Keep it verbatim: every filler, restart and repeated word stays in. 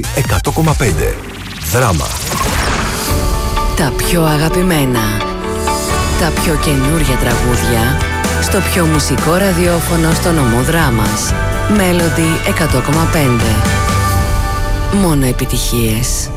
εκατό κόμμα πέντε. Δράμα. Τα πιο αγαπημένα, τα πιο καινούρια τραγούδια στο πιο μουσικό ραδιόφωνο στο νομό Δράμας. Melody εκατό κόμμα πέντε. Μόνο επιτυχίες.